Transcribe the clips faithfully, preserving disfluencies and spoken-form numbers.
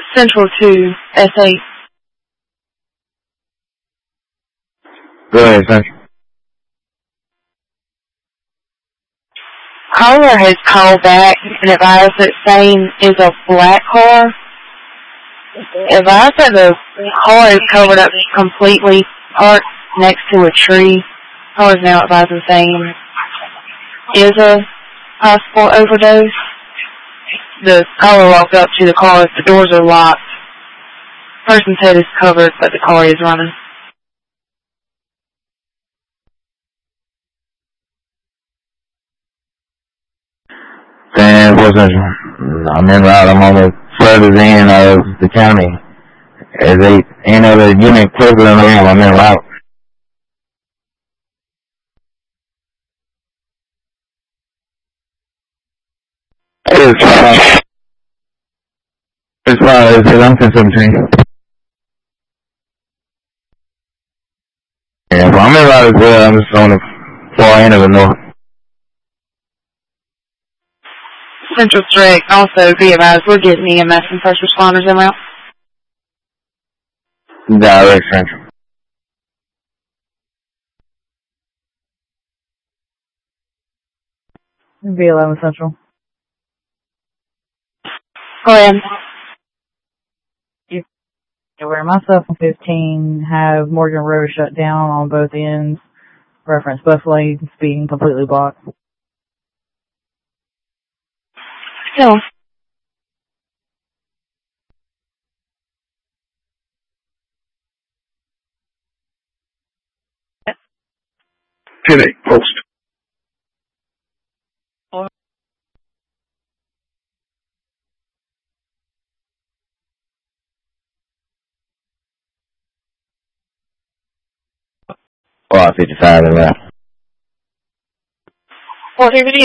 Central to S eight. Go ahead, Central. Caller has called back and advised that same is a black car. Advised that the car is covered up completely, parked next to a tree. Caller is now advised the same is a possible overdose. The caller walked up to the car. The doors are locked. Person's head is covered, but the car is running. Ten four Central. I'm in route. I'm on the furthest end of the county. There's a end of the unit closer than I am. I'm in route. It's fine. It's fine. It's I'm ten seventeen. Yeah, but I'm in route as well. I'm just on the far end of the north. Central Strict, also be advised, we're getting E M S and first responders en route. Direct Central. B eleven Central. Go ahead. You, where myself and fifteen have Morgan Road shut down on both ends. Reference bus lanes being completely blocked. No. ten eight, post. four fifty-five in route. four fifty.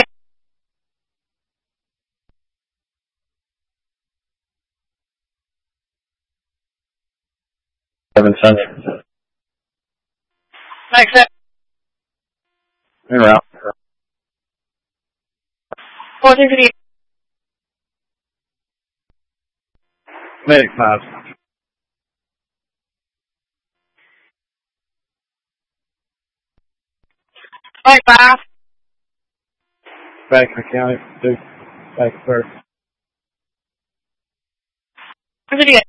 Seven Central. Thanks, sir. In route. four fifty. Medic five. Right, five. Back in the county. Two. Back first. four fifty.